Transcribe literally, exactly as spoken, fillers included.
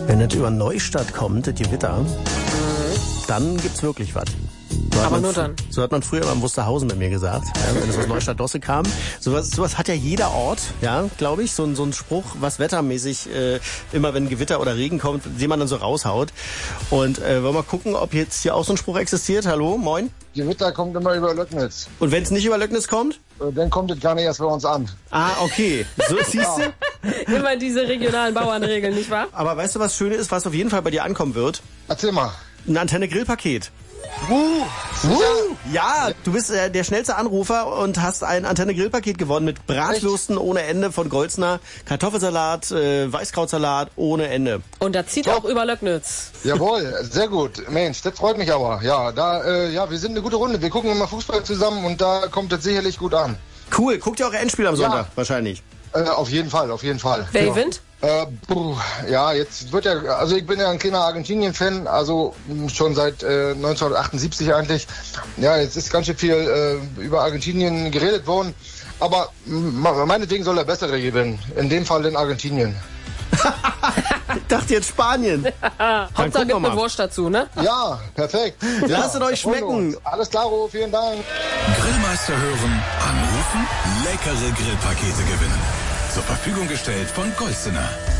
Wenn es über Neustadt kommt, das Gewitter, dann gibt's wirklich was. So Aber man, nur dann. So hat man früher beim Wusterhausen bei mir gesagt, ja, wenn es aus Neustadt-Dosse kam. Sowas, sowas hat ja jeder Ort, ja, glaube ich, so, ein so ein Spruch, was wettermäßig äh, immer, wenn Gewitter oder Regen kommt, den man dann so raushaut. Und äh, wollen wir gucken, ob jetzt hier auch so ein Spruch existiert. Hallo, moin. Gewitter kommt immer über Löcknitz. Und wenn es nicht über Löcknitz kommt? Dann kommt es gar nicht erst bei uns an. Ah, okay. So, siehst du? Immer diese regionalen Bauernregeln, nicht wahr? Aber weißt du, was Schöne ist, was auf jeden Fall bei dir ankommen wird? Erzähl mal. Ein Antenne-Grill-Paket. Uh, Uh, ja, du bist äh, der schnellste Anrufer und hast ein Antenne-Grill-Paket gewonnen mit Bratwürsten ohne Ende von Golzner, Kartoffelsalat, äh, Weißkrautsalat ohne Ende. Und das zieht Top. auch über Löcknitz. Jawohl, sehr gut. Mensch, das freut mich aber. Ja, da, äh, ja, wir sind eine gute Runde. Wir gucken immer Fußball zusammen und da kommt das sicherlich gut an. Cool, guckt ihr eure Endspiele am Ja. Sonntag wahrscheinlich. Äh, auf jeden Fall, auf jeden Fall. Wer ja. gewinnt? Äh, puh, ja, jetzt wird ja, also ich bin ja ein kleiner Argentinien-Fan, also mh, schon seit äh, neunzehnhundertachtundsiebzig eigentlich. Ja, jetzt ist ganz schön viel äh, über Argentinien geredet worden, aber mh, meinetwegen soll der Bessere gewinnen. In dem Fall in Argentinien. Ich dachte jetzt Spanien. Hauptsache gucken wir gibt mal. eine Wurst dazu, ne? Ja, perfekt. Lasst ja, es euch freuen wir schmecken. uns. Alles klaro, vielen Dank. Grillmeister hören, anrufen, leckere Grillpakete gewinnen. Zur Verfügung gestellt von Golzener.